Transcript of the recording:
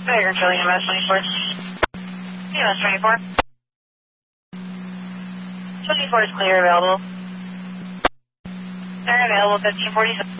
Tiger Charlie, MS 24. MS 24. 24 is clear, available. They're available 1547.